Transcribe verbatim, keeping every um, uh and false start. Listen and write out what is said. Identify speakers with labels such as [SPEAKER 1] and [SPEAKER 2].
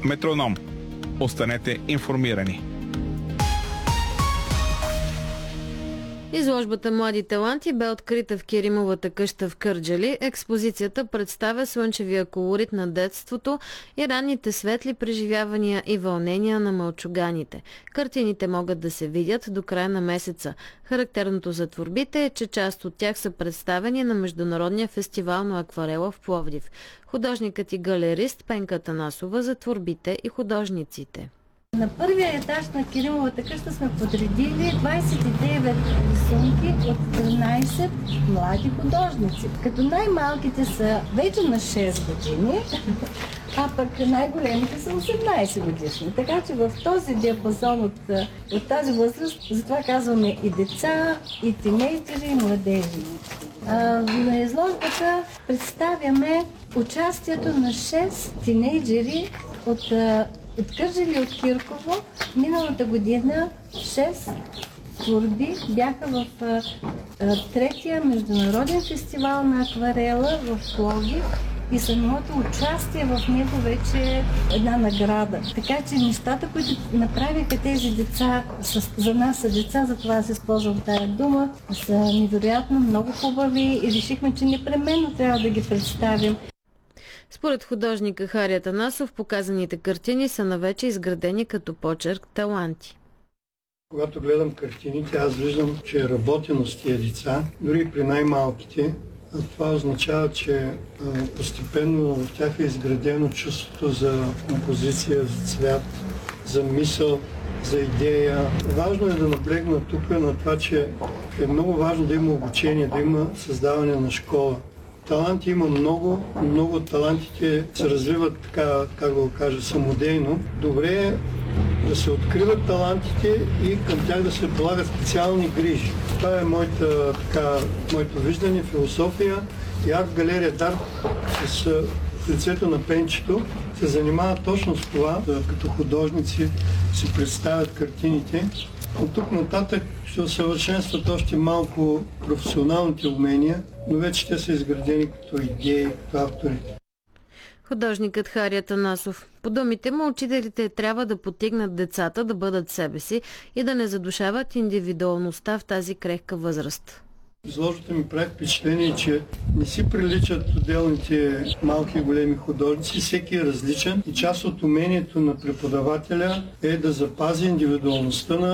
[SPEAKER 1] Метроном. Останете информирани.
[SPEAKER 2] Изложбата "Млади таланти" бе открита в Керимовата къща в Кърджали. Експозицията представя слънчевия колорит на детството и ранните светли преживявания и вълнения на мълчуганите. Картините могат да се видят до края на месеца. Характерното за творбите е, че част от тях са представени на Международния фестивал на акварела в Пловдив. Художникът и галерист Пенка Атанасова за творбите и художниците.
[SPEAKER 3] На първия етаж на Керимовата къща сме подредили двадесет и девет рисунки от тринадесет млади художници. Като най-малките са вече на шест години, а пък най-големите са осемнадесет годишни. Така че в този диапазон от, от тази възраст, затова казваме и деца, и тинейджери, и младежи. А, на изложбата представяме участието на шест тинейджери от От Кърджали, от Кирково. Миналата година шест творби бяха в а, а, третия международен фестивал на акварела в Пловдив и самото участие в него вече е една награда. Така че нещата, които направиха тези деца, с, за нас са деца, затова се използвам тая дума, са невероятно много хубави и решихме, че непременно трябва да ги представим.
[SPEAKER 2] Според художника Хари Атанасов, показаните картини са навече изградени като почерк таланти.
[SPEAKER 4] Когато гледам картините, аз виждам, че е работено с тия деца, дори при най-малките. Това означава, че постепенно в тях е изградено чувството за композиция, за цвят, за мисъл, за идея. Важно е да наблегна тук на това, че е много важно да има обучение, да има създаване на школа. Таланти има много, много талантите се развиват така, как го кажа, самодейно. Добре е да се откриват талантите и към тях да се полагат специални грижи. Това е моята, така, моето виждане, философия. И арт-галерия Дарт с лицето на Пенчето се занимава точно с това, да, като художници си представят картините. От тук нататък ще усъвършенстват още малко професионалните умения, но вече те са изградени като идеи, като авторите.
[SPEAKER 2] Художникът Хари Атанасов. По думите му, учителите трябва да потигнат децата да бъдат себе си и да не задушават индивидуалността в тази крехка възраст.
[SPEAKER 4] Изложбата ми прави впечатление, че не си приличат отделните малки и големи художници, всеки е различен и част от умението на преподавателя е да запази индивидуалността на